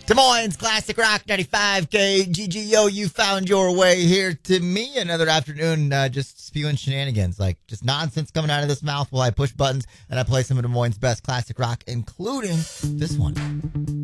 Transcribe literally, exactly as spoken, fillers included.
Des Moines Classic Rock ninety-five K G G O, you found your way here to me. Another afternoon uh, just spewing shenanigans, like just nonsense coming out of this mouth while I push buttons and I play some of Des Moines' best classic rock, including this one.